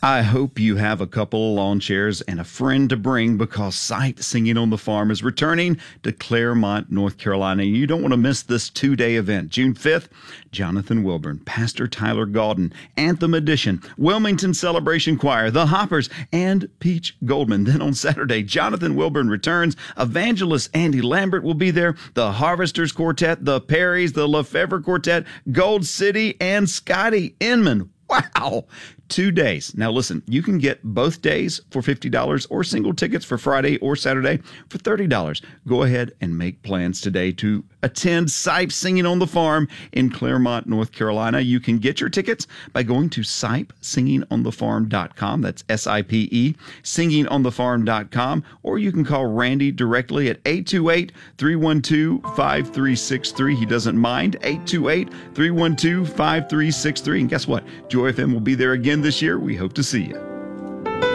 I hope you have a couple of lawn chairs and a friend to bring because Sight Singing on the Farm is returning to Claremont, North Carolina. You don't want to miss this 2-day event. June 5th, Jonathan Wilburn, Pastor Tyler Gaulden, Anthem Edition, Wilmington Celebration Choir, The Hoppers, and Peach Goldman. Then on Saturday, Jonathan Wilburn returns. Evangelist Andy Lambert will be there. The Harvesters Quartet, the Perrys, the Lefevre Quartet, Gold City, and Scotty Inman. Wow. 2 days. Now listen, you can get both days for $50 or single tickets for Friday or Saturday for $30. Go ahead and make plans today to attend Sipe Singing on the Farm in Claremont, North Carolina. You can get your tickets by going to sipesingingonthefarm.com. That's SIPE, singingonthefarm.com. Or you can call Randy directly at 828-312-5363. He doesn't mind. 828-312-5363. And guess what? Joy FM will be there again this year. We hope to see you.